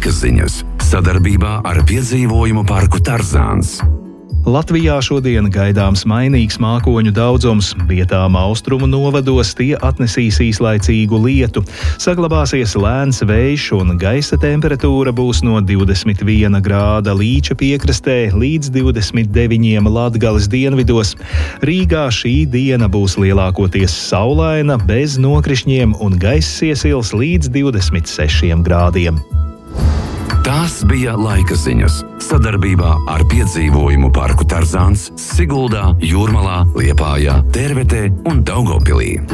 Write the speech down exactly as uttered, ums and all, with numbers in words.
Laika ziņas sadarbībā ar piedzīvojumu parku Tarzāns. Latvijā šodien gaidāms mainīgs mākoņu daudzums. Vietām austrumu novados tie atnesīs īslaicīgu lietu. Saglabāsies lēns vējš un gaisa temperatūra būs no divdesmit viena grāda Līča piekrastē līdz divdesmit deviņiem Latgales dienvidos. Rīgā šī diena būs lielākoties saulaina, bez nokrišņiem un gaiss iesils līdz divdesmit sešiem grādiem. Tās bija laika ziņas sadarbībā ar piedzīvojumu parku Tarzāns Siguldā, Jūrmalā, Liepājā, Tērvetē un Daugavpilī.